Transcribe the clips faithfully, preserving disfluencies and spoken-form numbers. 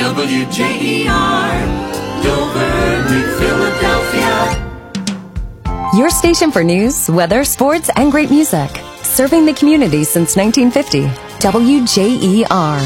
W J E R, Dover, New Philadelphia. Your station for news, weather, sports, and great music. Serving the community since nineteen fifty. W J E R.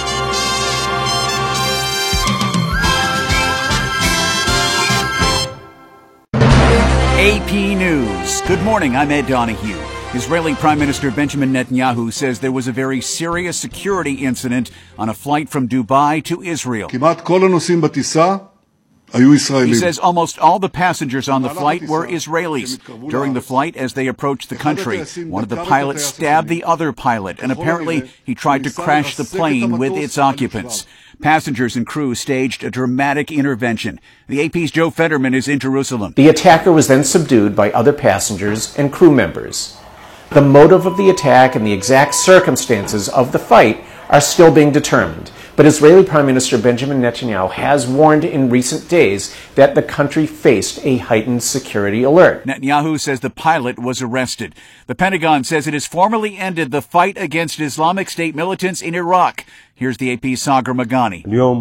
A P News. Good morning, I'm Ed Donahue. Israeli Prime Minister Benjamin Netanyahu says there was a very serious security incident on a flight from Dubai to Israel. כמעט כל הנוסעים בטיסה היו ישראלים. He says almost all the passengers on the flight were Israelis. During the flight, as they approached the country, one of the pilots stabbed the other pilot, and apparently he tried to crash the plane with its occupants. Passengers and crew staged a dramatic intervention. The A P's Joe Fetterman is in Jerusalem. The attacker was then subdued by other passengers and crew members. The motive of the attack and the exact circumstances of the fight are still being determined. But Israeli Prime Minister Benjamin Netanyahu has warned in recent days that the country faced a heightened security alert. Netanyahu says the pilot was arrested. The Pentagon says it has formally ended the fight against Islamic State militants in Iraq. Here's the A P's Sagar Magani.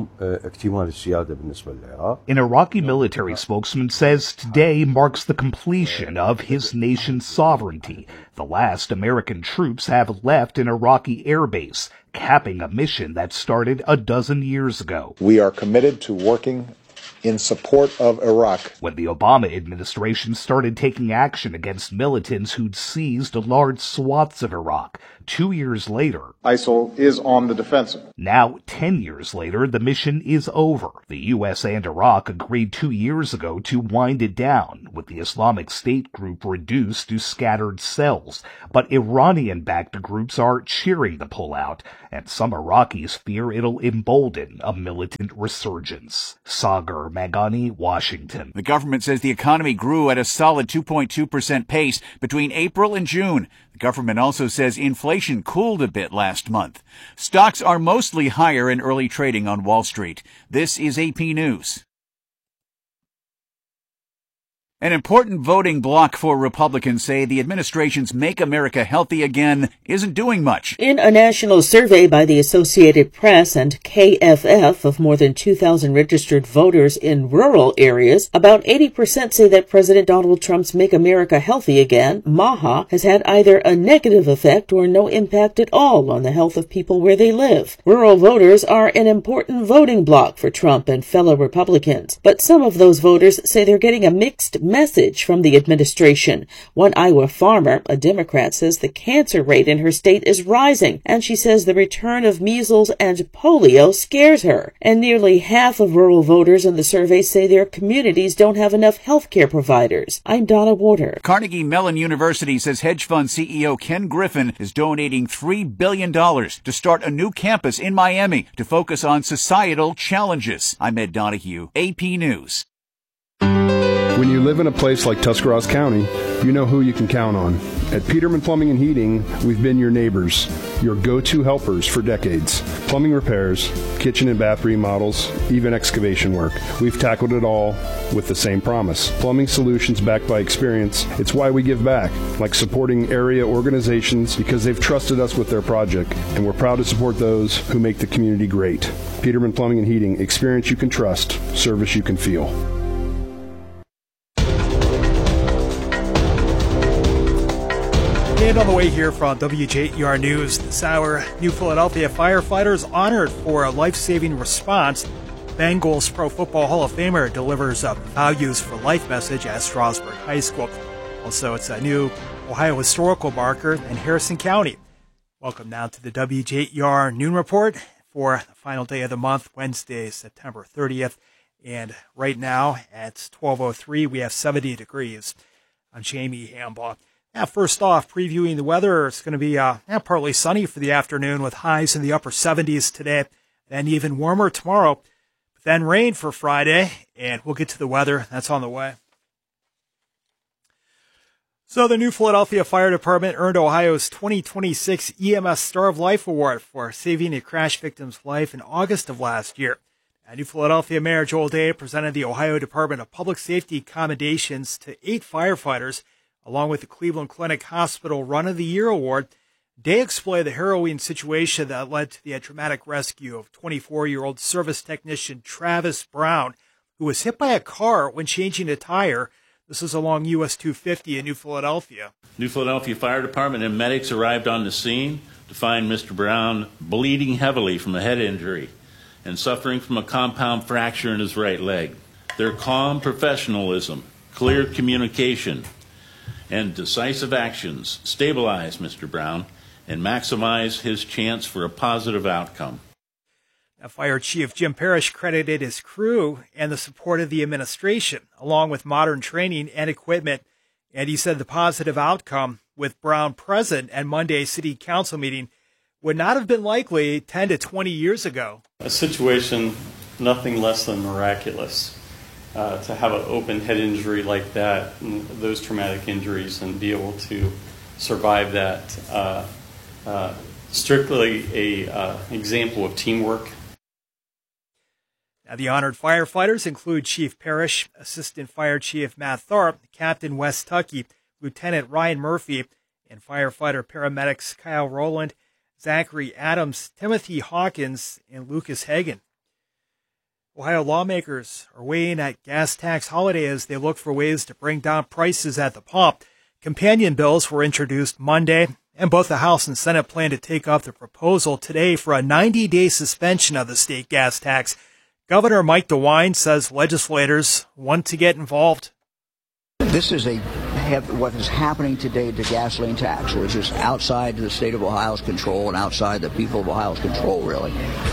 An Iraqi military spokesman says today marks the completion of his nation's sovereignty. The last American troops have left an Iraqi airbase, capping a mission that started a dozen years ago. We are committed to working in support of Iraq. When the Obama administration started taking action against militants who'd seized large swaths of Iraq, two years later, ISIL is on the defensive. Now, ten years later, the mission is over. The U S and Iraq agreed two years ago to wind it down, with the Islamic State group reduced to scattered cells. But Iranian-backed groups are cheering the pullout, and some Iraqis fear it'll embolden a militant resurgence. Sagar Magani, Washington. The government says the economy grew at a solid two point two percent pace between April and June. The government also says inflation cooled a bit last month. Stocks are mostly higher in early trading on Wall Street. This is A P News. An important voting bloc for Republicans say the administration's Make America Healthy Again isn't doing much. In a national survey by the Associated Press and K F F of more than two thousand registered voters in rural areas, about eighty percent say that President Donald Trump's Make America Healthy Again, MAHA, has had either a negative effect or no impact at all on the health of people where they live. Rural voters are an important voting bloc for Trump and fellow Republicans, but some of those voters say they're getting a mixed message from the administration. One Iowa farmer, a Democrat, says the cancer rate in her state is rising, and she says the return of measles and polio scares her. And nearly half of rural voters in the survey say their communities don't have enough health care providers. I'm Donna Warder. Carnegie Mellon University says hedge fund C E O Ken Griffin is donating three billion dollars to start a new campus in Miami to focus on societal challenges. I'm Ed Donahue, A P News. When you live in a place like Tuscarawas County, you know who you can count on. At Peterman Plumbing and Heating, we've been your neighbors, your go-to helpers for decades. Plumbing repairs, kitchen and bath remodels, even excavation work. We've tackled it all with the same promise. Plumbing solutions backed by experience. It's why we give back, like supporting area organizations because they've trusted us with their project, and we're proud to support those who make the community great. Peterman Plumbing and Heating, experience you can trust, service you can feel. And on the way here from W J E R News this hour, New Philadelphia firefighters honored for a life-saving response. Bengals Pro Football Hall of Famer delivers a Values for Life message at Strasburg High School. Also, it's a new Ohio historical marker in Harrison County. Welcome now to the W J E R Noon Report for the final day of the month, Wednesday, September thirtieth. And right now at twelve oh three, we have seventy degrees. I'm Jamie Hambaugh. Yeah, first off, previewing the weather, it's going to be uh, yeah, partly sunny for the afternoon with highs in the upper seventies today, then even warmer tomorrow. But then rain for Friday, and we'll get to the weather. That's on the way. So the New Philadelphia Fire Department earned Ohio's twenty twenty-six E M S Star of Life Award for saving a crash victim's life in August of last year. And New Philadelphia Mayor Joel Day presented the Ohio Department of Public Safety commendations to eight firefighters, along with the Cleveland Clinic Hospital Run of the Year Award. They explained the harrowing situation that led to the dramatic rescue of twenty-four-year-old service technician Travis Brown, who was hit by a car when changing a tire. This is along U S two fifty in New Philadelphia. New Philadelphia Fire Department and medics arrived on the scene to find Mister Brown bleeding heavily from a head injury and suffering from a compound fracture in his right leg. Their calm professionalism, clear communication, and decisive actions stabilized Mister Brown and maximize his chance for a positive outcome. Now, Fire Chief Jim Parrish credited his crew and the support of the administration, along with modern training and equipment, and he said the positive outcome, with Brown present at Monday's City Council meeting, would not have been likely ten to twenty years ago. A situation nothing less than miraculous. Uh, to have an open head injury like that, and those traumatic injuries, and be able to survive that, uh, uh, strictly a uh, example of teamwork. Now, the honored firefighters include Chief Parrish, Assistant Fire Chief Matt Tharp, Captain Wes Tuckey, Lieutenant Ryan Murphy, and firefighter paramedics Kyle Rowland, Zachary Adams, Timothy Hawkins, and Lucas Hagan. Ohio lawmakers are weighing at gas tax holiday as they look for ways to bring down prices at the pump. Companion bills were introduced Monday, and both the House and Senate plan to take up the proposal today for a ninety-day suspension of the state gas tax. Governor Mike DeWine says legislators want to get involved. This is a what is happening today to gasoline tax, which is outside the state of Ohio's control and outside the people of Ohio's control, really,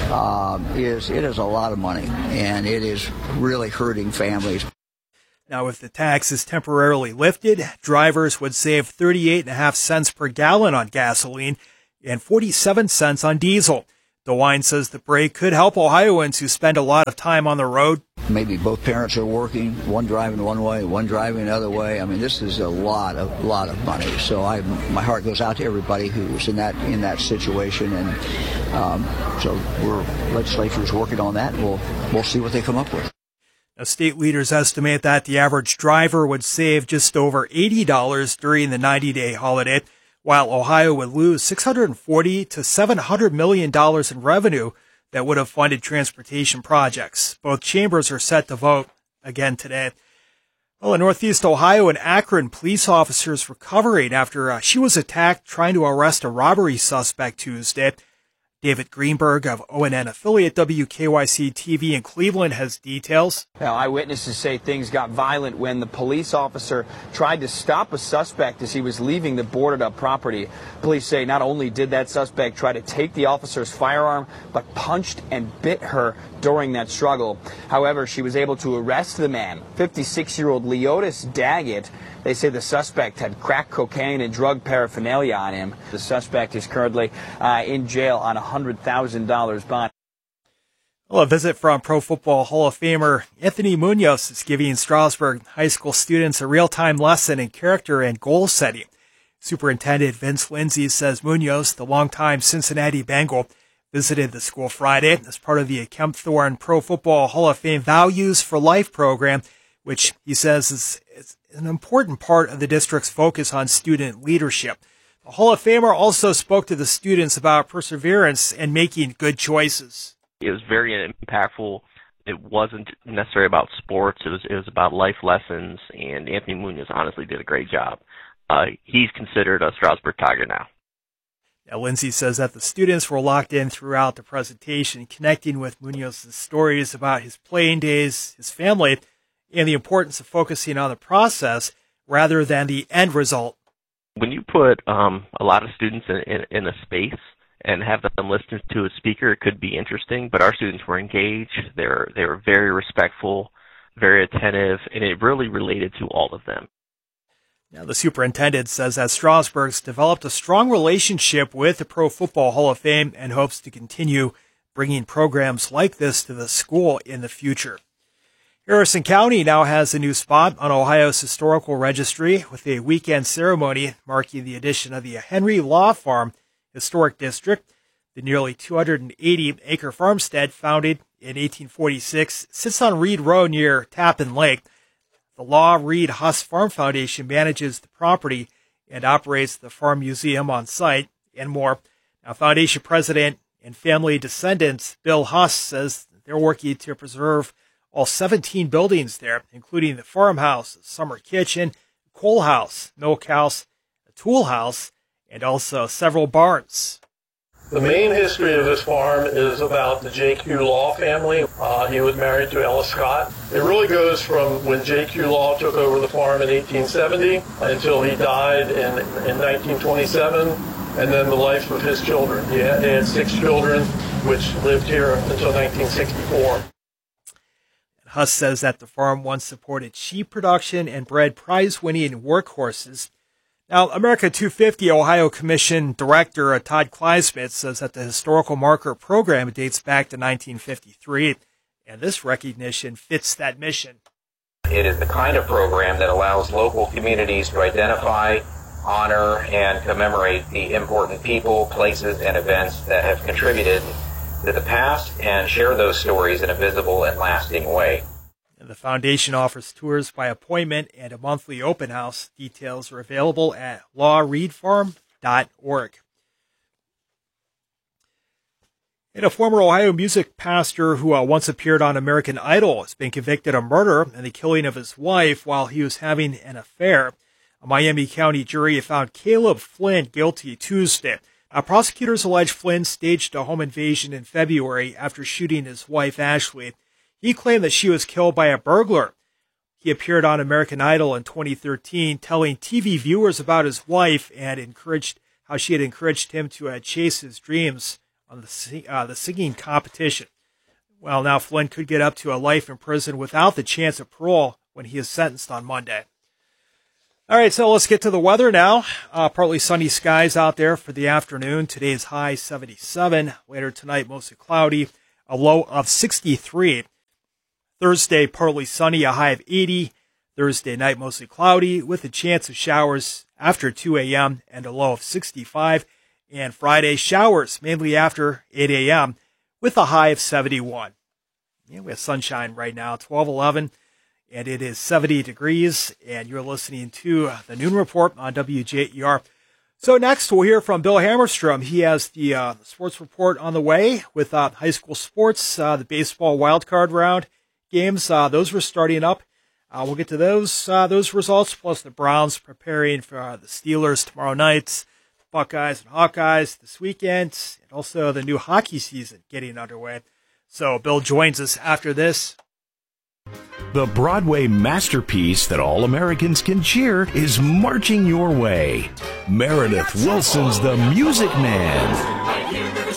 um, is it is a lot of money, and it is really hurting families. Now, if the tax is temporarily lifted, drivers would save thirty-eight point five cents per gallon on gasoline and forty-seven cents on diesel. DeWine says the break could help Ohioans who spend a lot of time on the road. Maybe both parents are working, one driving one way, one driving the other way. I mean, this is a lot of lot of money. So I, my heart goes out to everybody who's in that in that situation, and um, so we're legislatures working on that. We'll we'll see what they come up with. Now, state leaders estimate that the average driver would save just over eighty dollars during the ninety-day holiday, while Ohio would lose six hundred forty to seven hundred million dollars in revenue that would have funded transportation projects. Both chambers are set to vote again today. Well, in Northeast Ohio, an Akron police officer is recovering after uh, she was attacked trying to arrest a robbery suspect Tuesday. David Greenberg of O N N affiliate W K Y C T V in Cleveland has details. Now, eyewitnesses say things got violent when the police officer tried to stop a suspect as he was leaving the boarded up property. Police say not only did that suspect try to take the officer's firearm, but punched and bit her during that struggle. However, she was able to arrest the man, fifty-six-year-old Leotis Daggett. They say the suspect had crack cocaine and drug paraphernalia on him. The suspect is currently uh, in jail on a one hundred thousand dollars bond. Well, a visit from Pro Football Hall of Famer Anthony Munoz is giving Strasburg high school students a real-time lesson in character and goal setting. Superintendent Vince Lindsay says Munoz, the longtime Cincinnati Bengal, visited the school Friday as part of the Kempthorne Pro Football Hall of Fame Values for Life program, which he says is, is an important part of the district's focus on student leadership. The Hall of Famer also spoke to the students about perseverance and making good choices. It was very impactful. It wasn't necessarily about sports. It was it was about life lessons, and Anthony Munoz honestly did a great job. Uh, he's considered a Strasburg Tiger now. Now, Lindsay says that the students were locked in throughout the presentation, connecting with Munoz's stories about his playing days, his family, and the importance of focusing on the process rather than the end result. When you put um, a lot of students in, in, in a space and have them listen to a speaker, it could be interesting, but our students were engaged. They were, they were very respectful, very attentive, and it really related to all of them. Now, the superintendent says that Strasburg's developed a strong relationship with the Pro Football Hall of Fame and hopes to continue bringing programs like this to the school in the future. Harrison County now has a new spot on Ohio's historical registry with a weekend ceremony marking the addition of the Henry Law Farm Historic District. The nearly two hundred eighty acre farmstead, founded in eighteen forty-six, sits on Reed Road near Tappan Lake. The Law Reed Huss Farm Foundation manages the property and operates the farm museum on site. and more. Now, Foundation President and family descendants Bill Huss says they're working to preserve all seventeen buildings there, including the farmhouse, summer kitchen, coal house, milk house, a tool house, and also several barns. The main history of this farm is about the J Q Law family. Uh, he was married to Ella Scott. It really goes from when J Q Law took over the farm in eighteen seventy until he died in, in nineteen twenty-seven, and then the life of his children. He had, he had six children, which lived here until nineteen sixty-four. Huss says that the farm once supported sheep production and bred prize-winning workhorses. Now, America two fifty Ohio Commission Director Todd Kleismith says that the historical marker program dates back to nineteen fifty-three, and this recognition fits that mission. It is the kind of program that allows local communities to identify, honor, and commemorate the important people, places, and events that have contributed to the past and share those stories in a visible and lasting way. And the foundation offers tours by appointment and a monthly open house. Details are available at law reed farm dot org. And a former Ohio music pastor who uh, once appeared on American Idol has been convicted of murder and the killing of his wife while he was having an affair. A Miami County jury found Caleb Flynn guilty Tuesday. Now, prosecutors allege Flynn staged a home invasion in February after shooting his wife, Ashley. He claimed that she was killed by a burglar. He appeared on American Idol in twenty thirteen, telling T V viewers about his wife and encouraged how she had encouraged him to uh, chase his dreams on the, uh, the singing competition. Well, now Flynn could get up to a life in prison without the chance of parole when he is sentenced on Monday. All right, so let's get to the weather now. Uh, partly sunny skies out there for the afternoon. Today's high seventy-seven. Later tonight, mostly cloudy, a low of sixty-three. Thursday, partly sunny, a high of eighty. Thursday night, mostly cloudy with a chance of showers after two a.m. and a low of sixty-five. And Friday, showers mainly after eight a.m. with a high of seventy-one. Yeah, we have sunshine right now, twelve eleven. And it is seventy degrees, and you're listening to the Noon Report on W J E R. So next, we'll hear from Bill Hammerstrom. He has the uh, sports report on the way with uh, high school sports, uh, the baseball wildcard round games. Uh, those were starting up. Uh, we'll get to those uh, those results, plus the Browns preparing for uh, the Steelers tomorrow night, Buckeyes and Hawkeyes this weekend, and also the new hockey season getting underway. So Bill joins us after this. The Broadway masterpiece that all Americans can cheer is marching your way. Meredith Willson's The Music Man.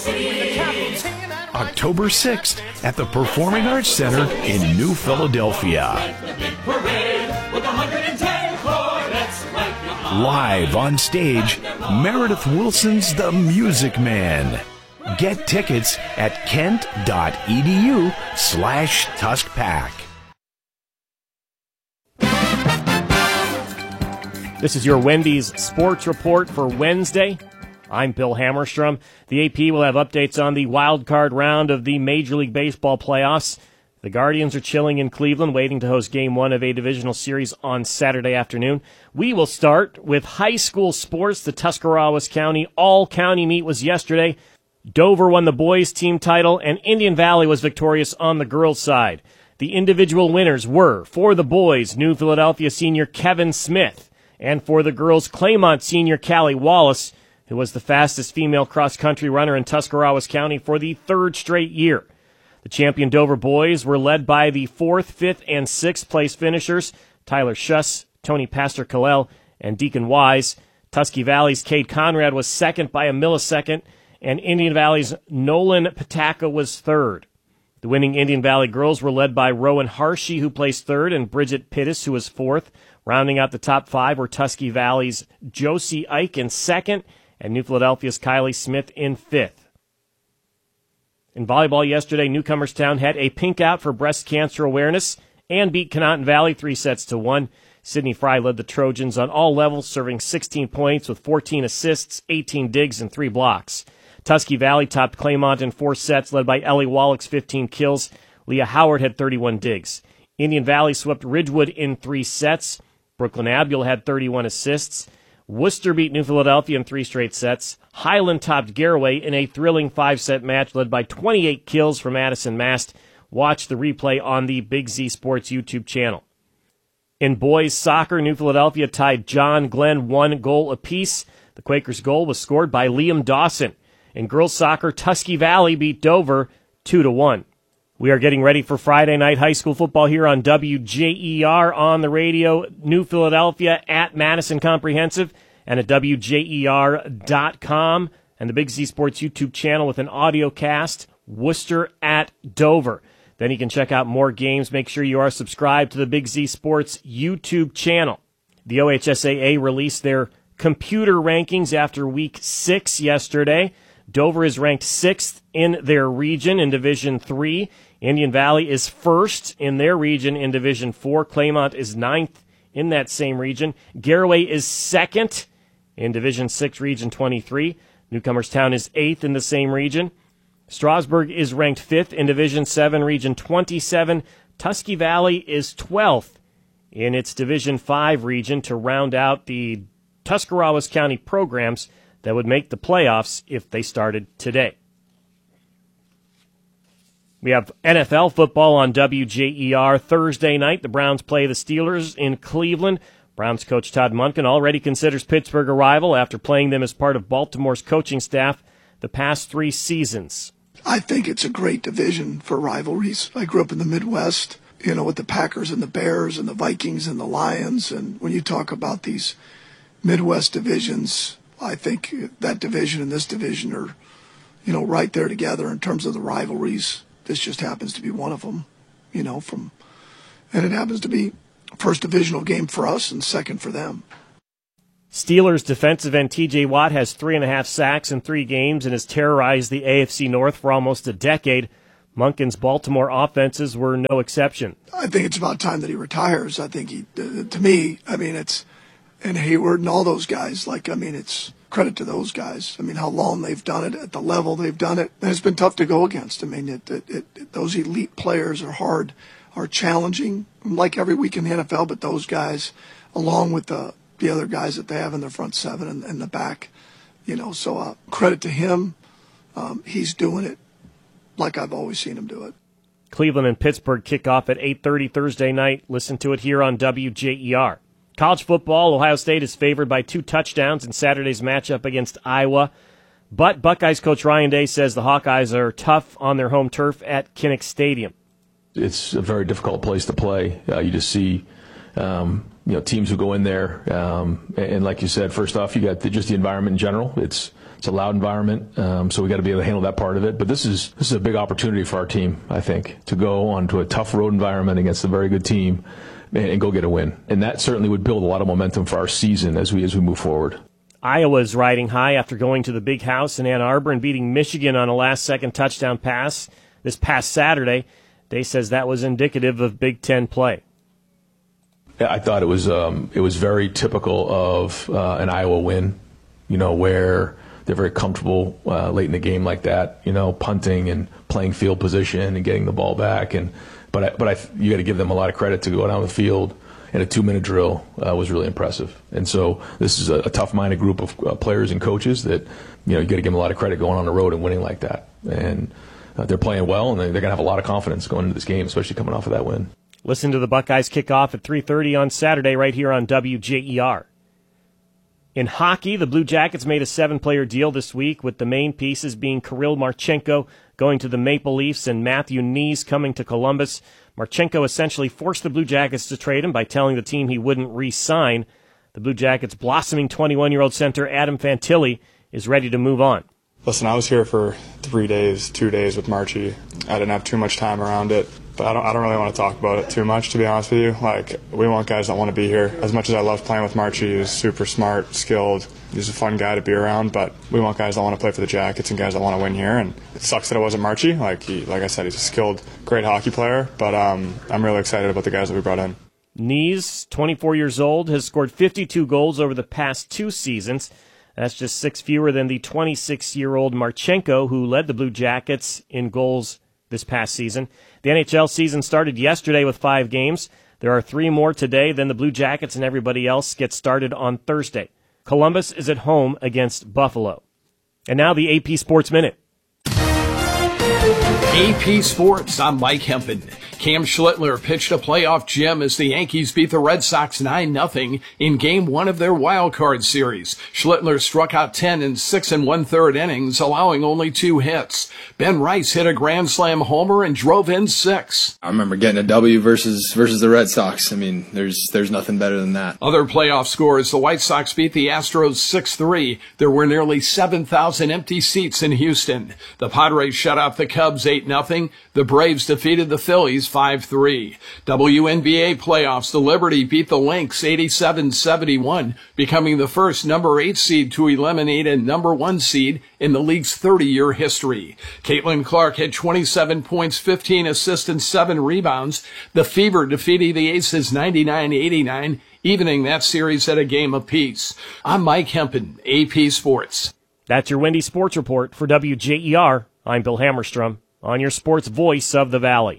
October sixth at the Performing Arts Center in New Philadelphia. Live on stage, Meredith Willson's The Music Man. Get tickets at kent.edu slash tuskpack. This is your Wendy's Sports Report for Wednesday. I'm Bill Hammerstrom. The A P will have updates on the wild card round of the Major League Baseball playoffs. The Guardians are chilling in Cleveland, waiting to host Game one of a divisional series on Saturday afternoon. We will start with high school sports. The Tuscarawas County All-County meet was yesterday. Dover won the boys' team title, and Indian Valley was victorious on the girls' side. The individual winners were, for the boys, New Philadelphia senior Kevin Smith, and for the girls, Claymont senior Callie Wallace, who was the fastest female cross-country runner in Tuscarawas County for the third straight year. The champion Dover boys were led by the fourth, fifth, and sixth place finishers, Tyler Schuss, Tony Pastor-Kalel, and Deacon Wise. Tusky Valley's Cade Conrad was second by a millisecond, and Indian Valley's Nolan Pataka was third. The winning Indian Valley girls were led by Rowan Harshey, who placed third, and Bridget Pittis, who was fourth. Rounding out the top five were Tusky Valley's Josie Ike in second, and New Philadelphia's Kylie Smith in fifth. In volleyball yesterday, Newcomerstown had a pink out for breast cancer awareness and beat Conotton Valley three sets to one. Sydney Fry led the Trojans on all levels, serving sixteen points with fourteen assists, eighteen digs, and three blocks. Tusky Valley topped Claymont in four sets, led by Ellie Wallach's fifteen kills. Leah Howard had thirty-one digs. Indian Valley swept Ridgewood in three sets. Brooklyn Abule had thirty-one assists. Worcester beat New Philadelphia in three straight sets. Highland topped Garaway in a thrilling five-set match led by twenty-eight kills from Addison Mast. Watch the replay on the Big Z Sports YouTube channel. In boys soccer, New Philadelphia tied John Glenn one goal apiece. The Quakers' goal was scored by Liam Dawson. In girls soccer, Tusky Valley beat Dover two to one. We are getting ready for Friday night high school football here on W J E R on the radio, New Philadelphia at Madison Comprehensive, and at W J E R dot com, and the Big Z Sports YouTube channel with an audio cast, Worcester at Dover. Then you can check out more games. Make sure you are subscribed to the Big Z Sports YouTube channel. The O H S A A released their computer rankings after week six yesterday. Dover is ranked sixth in their region in Division three. Indian Valley is first in their region in Division four. Claymont is ninth in that same region. Garaway is second in Division six, Region twenty-three. Newcomerstown is eighth in the same region. Strasburg is ranked fifth in Division seven, Region twenty-seven. Tusky Valley is twelfth in its Division five region to round out the Tuscarawas County programs that would make the playoffs if they started today. We have N F L football on W J E R Thursday night. The Browns play the Steelers in Cleveland. Browns coach Todd Monken already considers Pittsburgh a rival after playing them as part of Baltimore's coaching staff the past three seasons. I think it's a great division for rivalries. I grew up in the Midwest, you know, with the Packers and the Bears and the Vikings and the Lions. And when you talk about these Midwest divisions, I think that division and this division are, you know, right there together in terms of the rivalries. This just happens to be one of them, you know, from, and it happens to be first divisional game for us and second for them. Steelers defensive end T J Watt has three and a half sacks in three games and has terrorized the A F C North for almost a decade. Monken's Baltimore offenses were no exception. I think it's about time that he retires. I think he, to me, I mean, it's, and Hayward and all those guys, like, I mean, it's credit to those guys. I mean, how long they've done it at the level they've done it. And it's been tough to go against. I mean, it, it, it, those elite players are hard, are challenging, like every week in the N F L, but those guys, along with the, the other guys that they have in their front seven and, and the back, you know, so uh, credit to him. Um, he's doing it like I've always seen him do it. Cleveland and Pittsburgh kick off at eight thirty Thursday night. Listen to it here on W J E R. College football, Ohio State is favored by two touchdowns in Saturday's matchup against Iowa. But Buckeyes coach Ryan Day says the Hawkeyes are tough on their home turf at Kinnick Stadium. It's a very difficult place to play. Uh, you just see um, you know, teams who go in there, um, and like you said, first off, you got the, just the environment in general. It's it's a loud environment, um, so we got to be able to handle that part of it. But this is this is a big opportunity for our team, I think, to go onto a tough road environment against a very good team and go get a win. And that certainly would build a lot of momentum for our season as we as we move forward. Iowa is riding high after going to the Big House in Ann Arbor and beating Michigan on a last-second touchdown pass this past Saturday. Day says that was indicative of Big Ten play. Yeah, I thought it was um, it was very typical of uh, an Iowa win, you know, where they're very comfortable uh, late in the game like that, you know, punting and playing field position and getting the ball back. And but I, but I, you got to give them a lot of credit to go down the field. And a two-minute drill uh, was really impressive. And so this is a, a tough-minded group of uh, players and coaches that, you know, you got to give them a lot of credit going on the road and winning like that. And uh, they're playing well, and they're going to have a lot of confidence going into this game, especially coming off of that win. Listen to the Buckeyes kick off at three thirty on Saturday right here on W J E R. In hockey, the Blue Jackets made a seven-player deal this week, with the main pieces being Kirill Marchenko going to the Maple Leafs and Matthew Knies coming to Columbus. Marchenko essentially forced the Blue Jackets to trade him by telling the team he wouldn't re-sign. The Blue Jackets' blossoming twenty-one-year-old center Adam Fantilli is ready to move on. Listen, I was here for three days, two days with Marchie. I didn't have too much time around it, but I don't, I don't really want to talk about it too much, to be honest with you. Like, we want guys that want to be here. As much as I love playing with Marchie, he was super smart, skilled. He's a fun guy to be around, but we want guys that want to play for the Jackets and guys that want to win here. And it sucks that it wasn't Marchie. Like he, like I said, he's a skilled, great hockey player. But um, I'm really excited about the guys that we brought in. Knies, twenty-four years old, has scored fifty-two goals over the past two seasons. That's just six fewer than the twenty-six-year-old Marchenko, who led the Blue Jackets in goals this past season. The N H L season started yesterday with five games. There are three more today. Then the Blue Jackets and everybody else get started on Thursday. Columbus is at home against Buffalo. And now the A P Sports Minute. A P Sports, I'm Mike Hempen. Cam Schlittler pitched a playoff gem as the Yankees beat the Red Sox nine nothing in game one of their wild card series. Schlittler struck out ten in six and one-third innings, allowing only two hits. Ben Rice hit a grand slam homer and drove in six. I remember getting a W versus versus the Red Sox. I mean, there's there's nothing better than that. Other playoff scores, the White Sox beat the Astros six three. There were nearly seven thousand empty seats in Houston. The Padres shut out the Cubs eight nothing. The Braves defeated the Phillies five three. W N B A playoffs, the Liberty beat the Lynx eighty-seven seventy-one, becoming the first number eight seed to eliminate a number one seed in the league's thirty-year history. Caitlin Clark had twenty-seven points, fifteen assists, and seven rebounds. The Fever defeating the Aces ninety-nine eighty-nine, evening that series at a game apiece. I'm Mike Hempen, A P Sports. That's your Wendy's Sports Report for W J E R. I'm Bill Hammerstrom, on your sports voice of the Valley.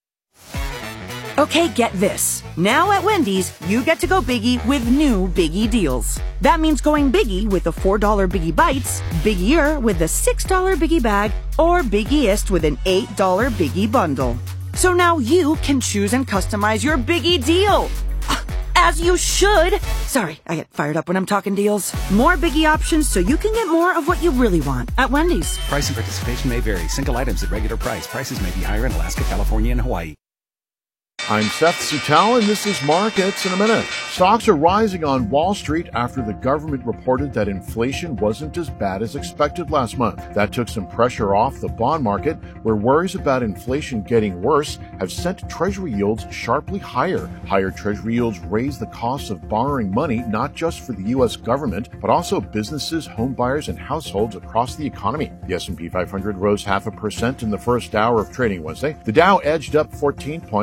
Okay, get this. Now at Wendy's, you get to go biggie with new Biggie deals. That means going biggie with the four dollar Biggie Bites, biggier with the six dollar Biggie Bag, or biggiest with an eight dollar Biggie Bundle. So now you can choose and customize your Biggie deal. As you should. Sorry, I get fired up when I'm talking deals. More Biggie options so you can get more of what you really want at Wendy's. Price and participation may vary. Single items at regular price. Prices may be higher in Alaska, California, and Hawaii. I'm Seth Sutal, and this is Markets in a Minute. Stocks are rising on Wall Street after the government reported that inflation wasn't as bad as expected last month. That took some pressure off the bond market, where worries about inflation getting worse have sent Treasury yields sharply higher. Higher Treasury yields raise the cost of borrowing money, not just for the U S government, but also businesses, home buyers, and households across the economy. The S and P five hundred rose half a percent in the first hour of trading Wednesday. The Dow edged up fourteen points.